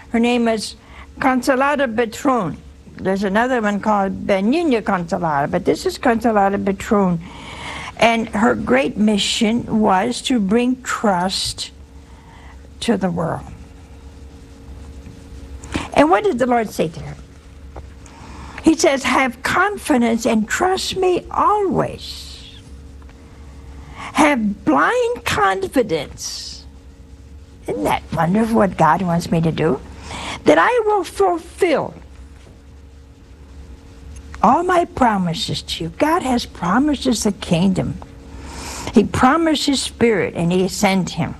Her name is Consolata Betrone. There's another one called Benigna Consolata, but this is Consolata Betrone. And her great mission was to bring trust to the world. And what did the Lord say to her? He says, have confidence and trust me always. Have blind confidence. Isn't that wonderful what God wants me to do? That I will fulfill all my promises to you. God has promised us the kingdom. He promised His Spirit, and He sent Him.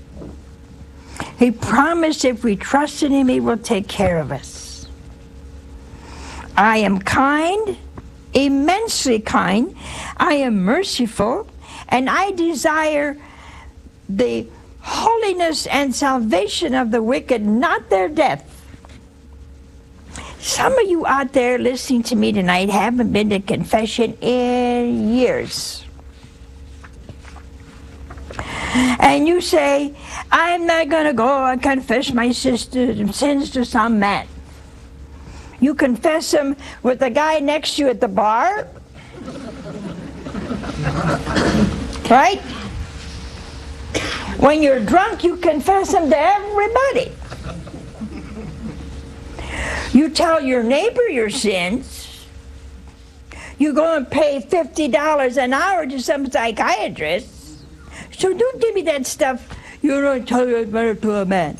He promised if we trust in Him, He will take care of us. I am kind, immensely kind. I am merciful, and I desire the holiness and salvation of the wicked, not their death. Some of you out there listening to me tonight haven't been to confession in years. And you say, I'm not going to go and confess my sister's sins to some man. You confess them with the guy next to you at the bar. Right? When you're drunk, you confess them to everybody. You tell your neighbor your sins. You go and pay $50 an hour to some psychiatrist. So don't give me that stuff, you don't tell it better to a man.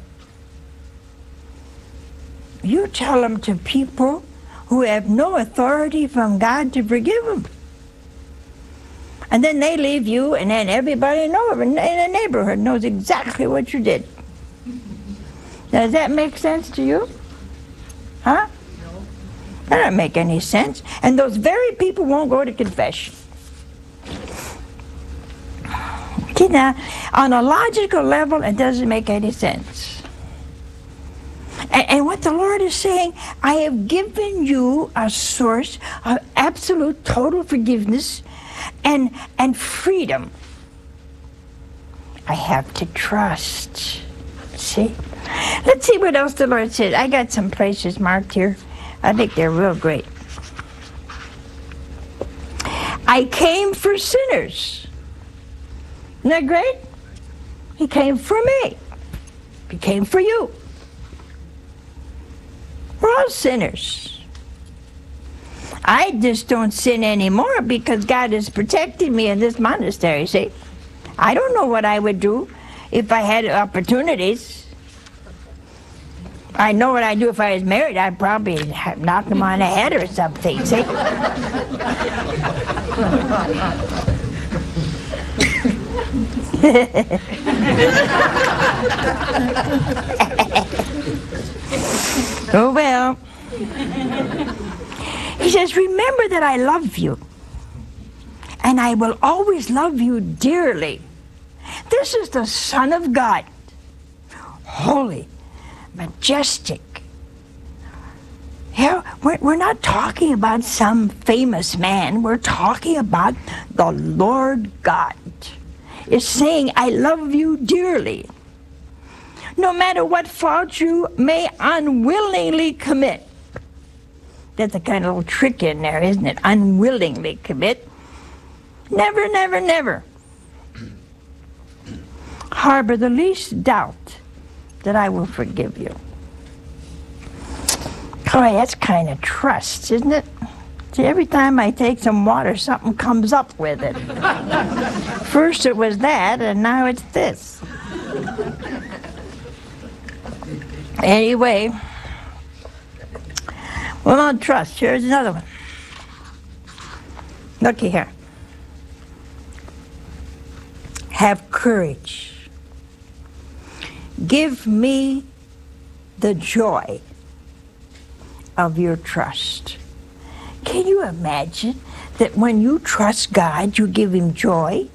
You tell them to people who have no authority from God to forgive them. And then they leave you, and then everybody in the neighborhood knows exactly what you did. Does that make sense to you? Huh? No. That doesn't make any sense. And those very people won't go to confession. See, now, on a logical level, it doesn't make any sense. And what the Lord is saying, I have given you a source of absolute total forgiveness and freedom. I have to trust. See? Let's see what else the Lord said. I got some places marked here. I think they're real great. I came for sinners. Isn't that great? He came for me. He came for you. We're all sinners. I just don't sin anymore because God is protecting me in this monastery, see? I don't know what I would do if I had opportunities. I know what I'd do if I was married. I'd probably knock him on the head or something, see? Oh, well. He says, remember that I love you, and I will always love you dearly. This is the Son of God, holy, majestic. Here, we're not talking about some famous man. We're talking about the Lord God. Is saying, I love you dearly. No matter what fault you may unwillingly commit. That's a kind of little trick in there, isn't it? Unwillingly commit. Never, never, never harbor the least doubt that I will forgive you. Boy, that's kind of trust, isn't it? See, every time I take some water, something comes up with it. First it was that, and now it's this. Anyway, well, on trust, here's another one. Looky here. Have courage. Give me the joy of your trust. Can you imagine that when you trust God, you give Him joy?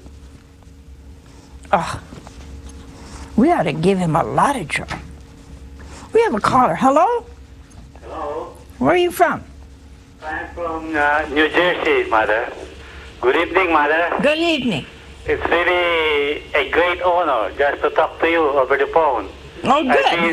Oh, we ought to give Him a lot of joy. We have a caller. Hello? Hello. Where are you from? I'm from New Jersey, Mother. Good evening, Mother. Good evening. It's really a great honor just to talk to you over the phone. Oh, good.